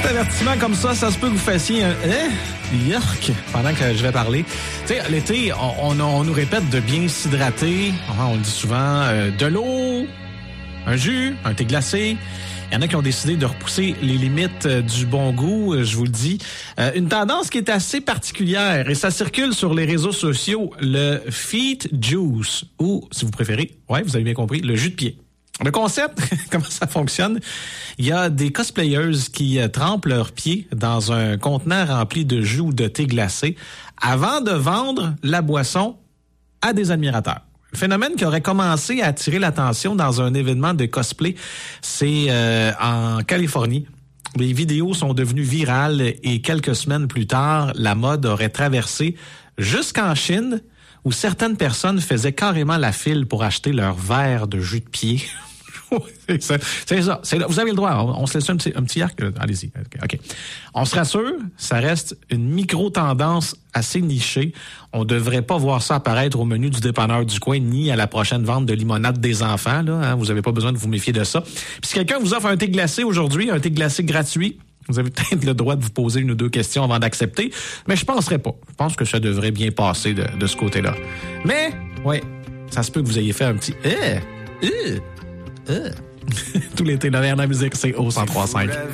Petit avertissement comme ça se peut que vous fassiez un yuck pendant que je vais parler. Tu sais, l'été, on nous répète de bien s'hydrater. On le dit souvent, de l'eau, un jus, un thé glacé. Il y en a qui ont décidé de repousser les limites du bon goût, je vous le dis. Une tendance qui est assez particulière et ça circule sur les réseaux sociaux, le feet juice ou, si vous préférez, ouais, vous avez bien compris, le jus de pied. Le concept, comment ça fonctionne? Il y a des cosplayers qui trempent leurs pieds dans un contenant rempli de jus ou de thé glacé avant de vendre la boisson à des admirateurs. Le phénomène qui aurait commencé à attirer l'attention dans un événement de cosplay, c'est en Californie. Les vidéos sont devenues virales et quelques semaines plus tard, la mode aurait traversé jusqu'en Chine où certaines personnes faisaient carrément la file pour acheter leur verre de jus de pied. C'est ça. Vous avez le droit. On se laisse un petit arc. Allez-y. OK. On se rassure, ça reste une micro-tendance assez nichée. On devrait pas voir ça apparaître au menu du dépanneur du coin, ni à la prochaine vente de limonade des enfants. Là, hein? Vous avez pas besoin de vous méfier de ça. Puis si quelqu'un vous offre un thé glacé aujourd'hui, un thé glacé gratuit, vous avez peut-être le droit de vous poser une ou deux questions avant d'accepter, mais je penserais pas. Je pense que ça devrait bien passer de ce côté-là. Mais, ouais, ça se peut que vous ayez fait un petit tout l'été, la musique, c'est au 103.5.